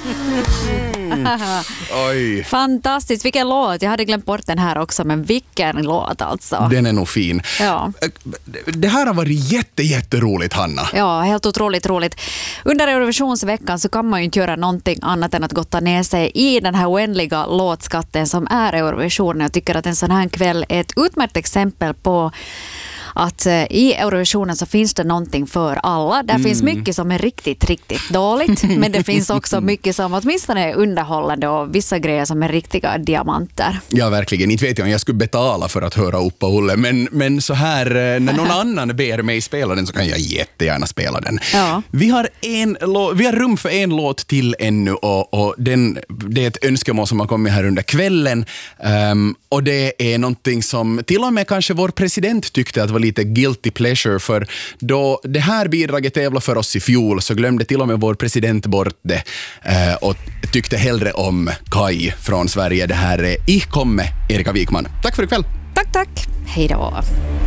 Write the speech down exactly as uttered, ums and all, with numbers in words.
Oj. Fantastiskt, vilken låt. Jag hade glömt bort den här också, men vilken låt alltså. Den är nog fin. Ja. Det här har varit jätte, jätteroligt, Hanna. Ja, helt otroligt roligt. Under Eurovisionsveckan så kan man ju inte göra någonting annat än att gotta ner sig i den här oändliga låtskatten som är Eurovisionen. Jag tycker att en sån här kväll är ett utmärkt exempel på att i Eurovisionen så finns det någonting för alla. Där mm. finns mycket som är riktigt, riktigt dåligt. Men det finns också mycket som åtminstone är underhållande och vissa grejer som är riktiga diamanter. Ja, verkligen. Inte vet jag om jag skulle betala för att höra upp på Olle. Men, men så här, när någon annan ber mig spela den så kan jag jättegärna spela den. Ja. Vi har, en, vi har rum för en låt till ännu och, och den, det är ett önskemål som har kommit här under kvällen. Um, och det är någonting som till och med kanske vår president tyckte att var lite guilty pleasure, för då det här bidraget tävlade för oss i fjol så glömde till och med vår president bort det eh, och tyckte hellre om Kai från Sverige. Det här är Ich komme, Erika Wikman. Tack för ikväll. Tack, tack. Hej då.